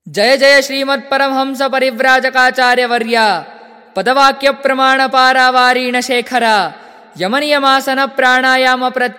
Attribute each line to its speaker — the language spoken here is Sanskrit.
Speaker 1: जय जय श्रीमत्परमहंस परिव्राजकाचार्यवर्य पदवाक्य प्रमाण पारावारीण शेखर यमनियमासन प्राणायाम